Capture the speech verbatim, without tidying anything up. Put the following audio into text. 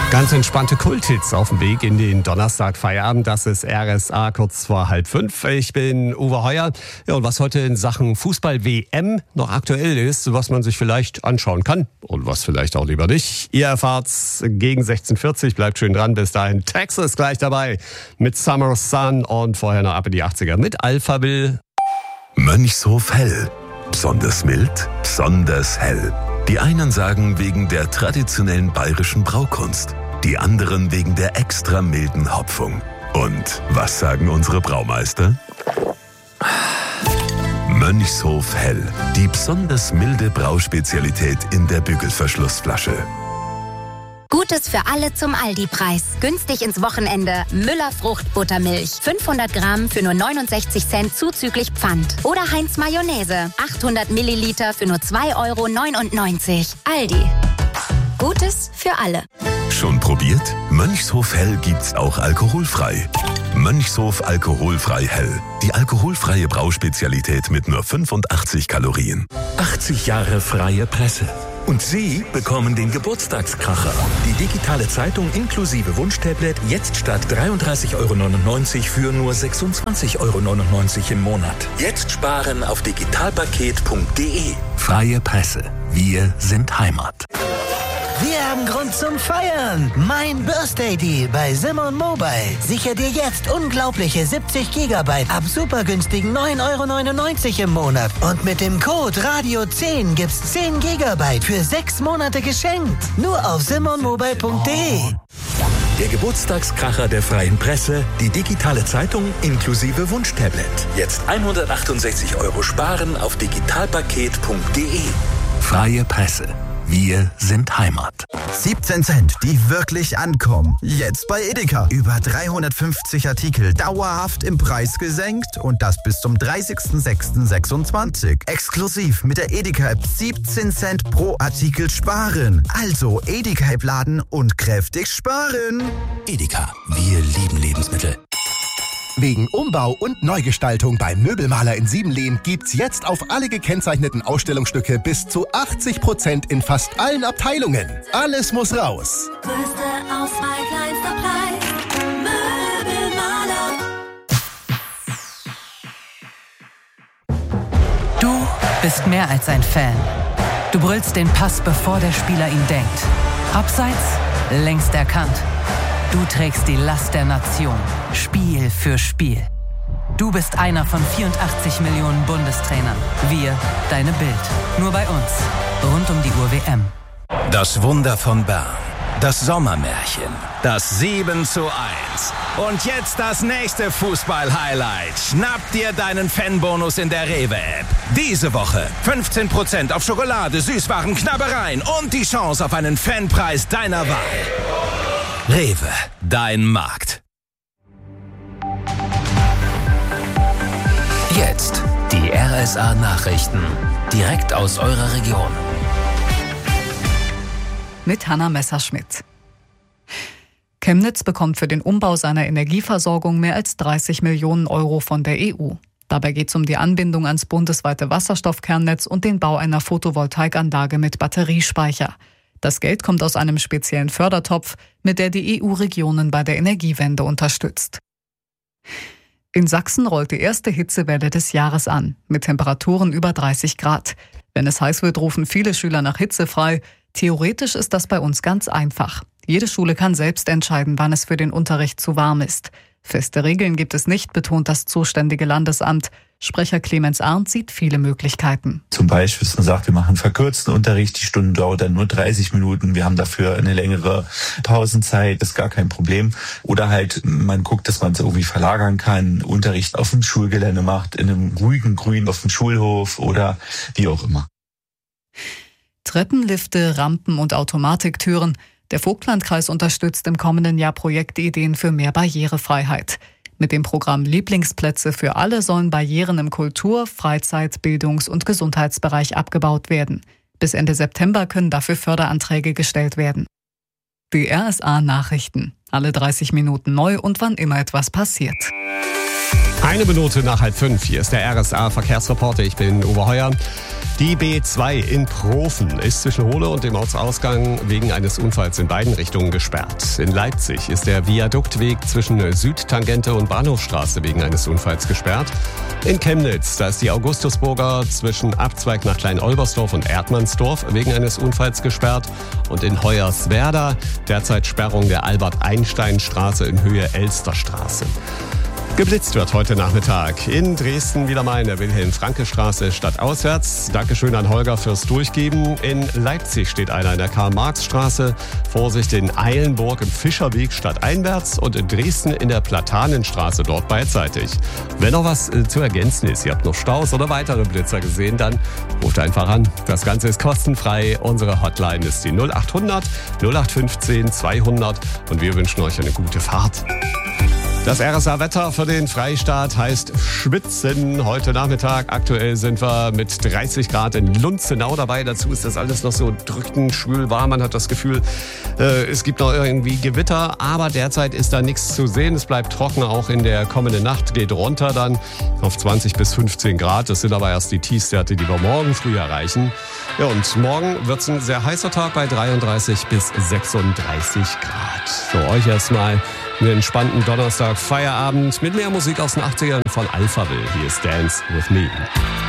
Ganz entspannte Kulthits auf dem Weg in den Donnerstag-Feierabend. Das ist R S A kurz vor halb fünf. Ich bin Uwe Heuer. Ja, und was heute in Sachen Fußball-W M noch aktuell ist, was man sich vielleicht anschauen kann und was vielleicht auch lieber nicht. Ihr erfahrt's gegen sechzehn Uhr vierzig. Bleibt schön dran. Bis dahin Texas gleich dabei mit Summer Sun und vorher noch ab in die achtziger mit Alphaville. Mönchshof Hell. Besonders mild, besonders hell. Die einen sagen wegen der traditionellen bayerischen Braukunst, die anderen wegen der extra milden Hopfung. Und was sagen unsere Braumeister? Mönchshof Hell, die besonders milde Brauspezialität in der Bügelverschlussflasche. Gutes für alle zum Aldi-Preis. Günstig ins Wochenende. Müller Fruchtbuttermilch. fünfhundert Gramm für nur neunundsechzig Cent zuzüglich Pfand. Oder Heinz Mayonnaise. achthundert Milliliter für nur zwei Euro neunundneunzig. Aldi. Gutes für alle. Schon probiert? Mönchshof Hell gibt's auch alkoholfrei. Mönchshof Alkoholfrei Hell. Die alkoholfreie Brauspezialität mit nur fünfundachtzig Kalorien. achtzig Jahre freie Presse. Und Sie bekommen den Geburtstagskracher. Die digitale Zeitung inklusive Wunschtablet jetzt statt dreiunddreißig Euro neunundneunzig für nur sechsundzwanzig Euro neunundneunzig im Monat. Jetzt sparen auf digitalpaket punkt de. Freie Presse. Wir sind Heimat. Wir haben Grund zum Feiern. Mein Birthday Deal bei Simon Mobile. Sicher dir jetzt unglaubliche siebzig Gigabyte ab super günstigen neun Euro neunundneunzig im Monat. Und mit dem Code Radio zehn gibt's zehn Gigabyte für sechs Monate geschenkt. Nur auf simon mobile punkt de. Der Geburtstagskracher der Freien Presse, die digitale Zeitung inklusive Wunschtablet. Jetzt hundertachtundsechzig Euro sparen auf digitalpaket punkt de. Freie Presse. Wir sind Heimat. siebzehn Cent, die wirklich ankommen. Jetzt bei Edeka. Über dreihundertfünfzig Artikel dauerhaft im Preis gesenkt und das bis zum dreißigsten sechsten sechsundzwanzig. Exklusiv mit der Edeka-App siebzehn Cent pro Artikel sparen. Also Edeka-App laden und kräftig sparen. Edeka, wir lieben Lebensmittel. Wegen Umbau und Neugestaltung beim Möbelmaler in Siebenlehn gibt's jetzt auf alle gekennzeichneten Ausstellungsstücke bis zu achtzig Prozent in fast allen Abteilungen. Alles muss raus. Größte Auswahl, kleinster Preis. Möbelmaler. Du bist mehr als ein Fan. Du brüllst den Pass, bevor der Spieler ihn denkt. Abseits, längst erkannt. Du trägst die Last der Nation, Spiel für Spiel. Du bist einer von vierundachtzig Millionen Bundestrainern. Wir, deine Bild. Nur bei uns. Rund um die Uhr W M. Das Wunder von Bern. Das Sommermärchen. Das sieben zu eins. Und jetzt das nächste Fußball-Highlight. Schnapp dir deinen Fanbonus in der Rewe-App. Diese Woche fünfzehn Prozent auf Schokolade, Süßwaren, Knabbereien und die Chance auf einen Fanpreis deiner Wahl. Rewe, dein Markt. Jetzt die R S A Nachrichten. Direkt aus eurer Region. Mit Hanna Messerschmidt. Chemnitz bekommt für den Umbau seiner Energieversorgung mehr als dreißig Millionen Euro von der E U. Dabei geht es um die Anbindung ans bundesweite Wasserstoffkernnetz und den Bau einer Photovoltaikanlage mit Batteriespeicher. Das Geld kommt aus einem speziellen Fördertopf, mit der die E U Regionen bei der Energiewende unterstützt. In Sachsen rollt die erste Hitzewelle des Jahres an, mit Temperaturen über dreißig Grad. Wenn es heiß wird, rufen viele Schüler nach Hitze frei. Theoretisch ist das bei uns ganz einfach. Jede Schule kann selbst entscheiden, wann es für den Unterricht zu warm ist. Feste Regeln gibt es nicht, betont das zuständige Landesamt. Sprecher Clemens Arndt sieht viele Möglichkeiten. Zum Beispiel, dass man sagt, wir machen verkürzten Unterricht, die Stunde dauert dann nur dreißig Minuten, wir haben dafür eine längere Pausenzeit, das ist gar kein Problem. Oder halt, man guckt, dass man es irgendwie verlagern kann, Unterricht auf dem Schulgelände macht, in einem ruhigen Grün auf dem Schulhof oder wie auch immer. Treppen, Lifte, Rampen und Automatiktüren. Der Vogtlandkreis unterstützt im kommenden Jahr Projektideen für mehr Barrierefreiheit. Mit dem Programm Lieblingsplätze für alle sollen Barrieren im Kultur-, Freizeit-, Bildungs- und Gesundheitsbereich abgebaut werden. Bis Ende September können dafür Förderanträge gestellt werden. Die R S A Nachrichten. Alle dreißig Minuten neu und wann immer etwas passiert. Eine Minute nach halb fünf. Hier ist der R S A Verkehrsreporter. Ich bin Uwe Heuer. Die B zwei in Profen ist zwischen Hohle und dem Ortsausgang wegen eines Unfalls in beiden Richtungen gesperrt. In Leipzig ist der Viaduktweg zwischen Südtangente und Bahnhofstraße wegen eines Unfalls gesperrt. In Chemnitz, da ist die Augustusburger zwischen Abzweig nach Klein-Olbersdorf und Erdmannsdorf wegen eines Unfalls gesperrt. Und in Hoyerswerda derzeit Sperrung der Albert-Einstein-Straße in Höhe Elsterstraße. Geblitzt wird heute Nachmittag. In Dresden wieder mal in der Wilhelm-Franke-Straße stadtauswärts. Dankeschön an Holger fürs Durchgeben. In Leipzig steht einer in der Karl-Marx-Straße. Vorsicht in Eilenburg im Fischerweg stadteinwärts. Und in Dresden in der Platanenstraße dort beidseitig. Wenn noch was äh, zu ergänzen ist, ihr habt noch Staus oder weitere Blitzer gesehen, dann ruft einfach an. Das Ganze ist kostenfrei. Unsere Hotline ist die null acht hundert null acht fünfzehn zweihundert und wir wünschen euch eine gute Fahrt. Das R S A-Wetter für den Freistaat heißt Schwitzen heute Nachmittag. Aktuell sind wir mit dreißig Grad in Lunzenau dabei. Dazu ist das alles noch so drückend schwül warm. Man hat das Gefühl, äh, es gibt noch irgendwie Gewitter. Aber derzeit ist da nichts zu sehen. Es bleibt trocken. Auch in der kommenden Nacht geht runter dann auf zwanzig bis fünfzehn Grad. Das sind aber erst die Tiefstwerte, die wir morgen früh erreichen. Ja, und morgen wird es ein sehr heißer Tag bei dreiunddreißig bis sechsunddreißig Grad. Für euch erstmal einen entspannten Donnerstag, Feierabend mit mehr Musik aus den achtzigern von Alphaville. Hier ist Dance With Me.